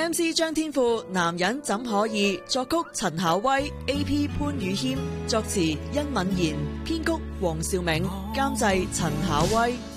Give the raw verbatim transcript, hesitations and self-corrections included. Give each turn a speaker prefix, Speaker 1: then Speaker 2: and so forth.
Speaker 1: M C 張天賦，男人怎可以？作曲陳巧威 ，A P 潘宇謙，作詞殷敏賢，編曲黃兆銘，監製陳巧威。